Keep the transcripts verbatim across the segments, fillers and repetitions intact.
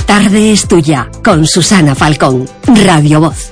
tarde es tuya, con Susana Falcón, Radio Voz.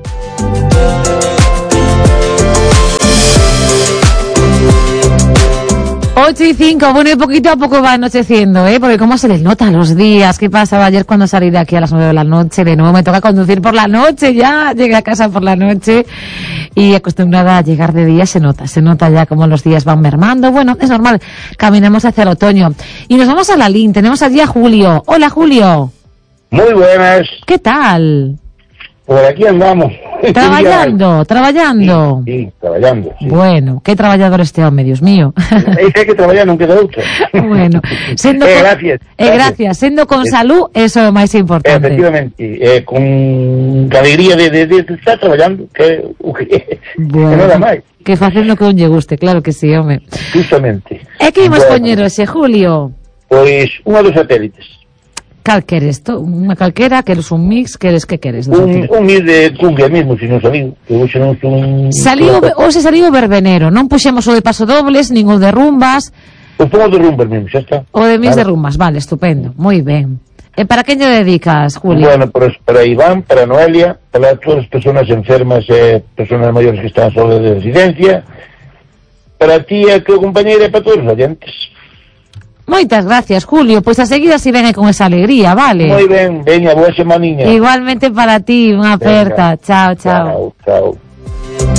ocho y cinco, bueno, y poquito a poco va anocheciendo, ¿eh? Porque cómo se les nota los días. ¿Qué pasaba ayer cuando salí de aquí a las nueve de la noche? De nuevo me toca conducir por la noche ya. Llegué a casa por la noche y acostumbrada a llegar de día se nota. Se nota ya cómo los días van mermando. Bueno, es normal. Caminamos hacia el otoño. Y nos vamos a la L I N. Tenemos allí a Julio. Hola, Julio. Muy buenas. ¿Qué tal? Por aquí andamos. Trabajando, trabajando. Sí, sí, trabajando. Sí. Bueno, qué trabajador este hombre, Dios mío. Es que hay que trabajar, non queda outra. Bueno, sendo eh, con, gracias, eh, gracias. gracias, sendo con eh, salud, eso é o máis importante. Efectivamente, eh, con alegría de, de, de estar trabajando, que, bueno, que nada máis. Que facendo que un lle guste, claro que sí, home. Justamente. É que imos bueno, poñer hoxe, Julio? Pois, unha dos satélites. Cal queres? Unha calquera? Queres un mix? Queres que queres? Un, un mix de cumbia mismo, se non saliu. Que hoxe non son... Saliu, hoxe saliu o verbenero. Non puxemos o de paso dobles, nin o de rumbas. O pongo de rumbas mesmo, xa está. O de mix vale. de rumbas, vale, estupendo. Moi ben. E para quen lle dedicas, Julio? Bueno, pues para Iván, para Noelia, para todas as persoas enfermas e eh, persoas maiores que están solas de residencia, para ti e a tua compañeira e para todos os oyentes. Moitas gracias, Julio. Pois a seguida si ven con esa alegría, vale? Moi ben, veña, boa semaninha. Igualmente para ti, unha aperta. Chao, chao. Chao, chao.